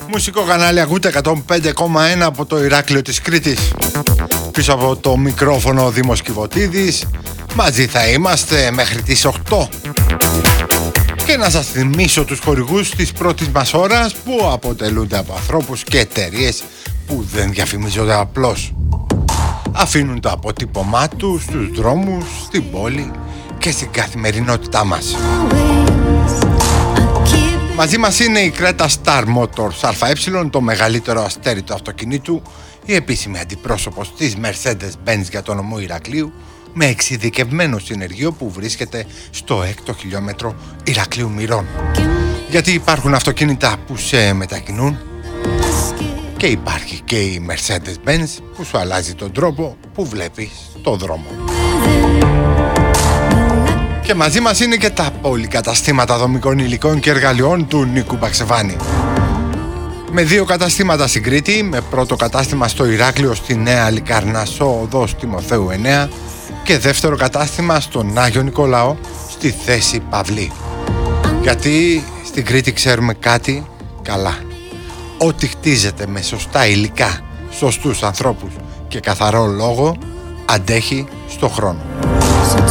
Μουσικό κανάλι ακούτε 105,1 από το Ηράκλειο της Κρήτης. Πίσω από το μικρόφωνο ο Δήμος Κιβωτίδης. Μαζί θα είμαστε μέχρι τις 8. Και να σας θυμίσω τους χορηγούς της πρώτης μας ώρας, που αποτελούνται από ανθρώπους και εταιρείες που δεν διαφημίζονται απλώς. Αφήνουν το αποτύπωμά τους στους δρόμους, στην πόλη και στην καθημερινότητά μας. Μαζί μας είναι η Creta Star Motors ΑΕ, το μεγαλύτερο αστέρι του αυτοκινήτου, η επίσημη αντιπρόσωπος της Mercedes-Benz για το νομό Ηρακλείου, με εξειδικευμένο συνεργείο που βρίσκεται στο 6ο χιλιόμετρο Ηρακλείου Μυρών. Γιατί υπάρχουν αυτοκίνητα που σε μετακινούν και υπάρχει και η Mercedes-Benz που σου αλλάζει τον τρόπο που βλέπεις το δρόμο. Και μαζί μας είναι και τα πολυκαταστήματα δομικών υλικών και εργαλειών του Νίκου Μπαξεβάνη. Με 2 καταστήματα στην Κρήτη, με πρώτο κατάστημα στο Ηράκλειο στη Νέα Λικαρνασσό οδός Τιμοθέου 9 και δεύτερο κατάστημα στον Άγιο Νικολάο στη θέση Παυλή. Γιατί στην Κρήτη ξέρουμε κάτι καλά. Ό,τι χτίζεται με σωστά υλικά, σωστούς ανθρώπους και καθαρό λόγο, αντέχει στο χρόνο.